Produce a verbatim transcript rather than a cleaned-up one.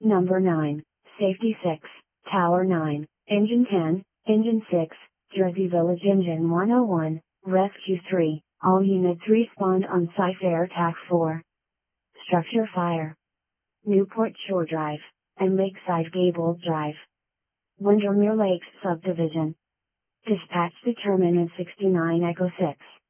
Number nine, Safety six, Tower nine, Engine ten, Engine six, Jersey Village Engine one oh one, Rescue three, all units respond on site. Air Attack four. Structure Fire. Newport Shore Drive, and Lakeside Gables Drive. Windermere Lakes Subdivision. Dispatch determined at sixty-nine Echo six.